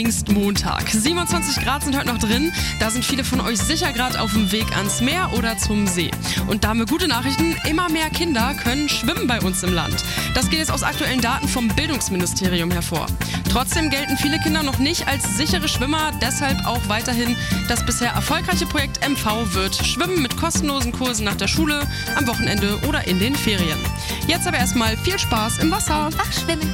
Montag. 27 Grad sind heute noch drin. Da sind viele von euch sicher gerade auf dem Weg ans Meer oder zum See. Und da haben wir gute Nachrichten. Immer mehr Kinder können schwimmen bei uns im Land. Das geht jetzt aus aktuellen Daten vom Bildungsministerium hervor. Trotzdem gelten viele Kinder noch nicht als sichere Schwimmer. Deshalb auch weiterhin das bisher erfolgreiche Projekt MV wird Schwimmen mit kostenlosen Kursen nach der Schule, am Wochenende oder in den Ferien. Jetzt aber erstmal viel Spaß im Wasser. Einfach schwimmen.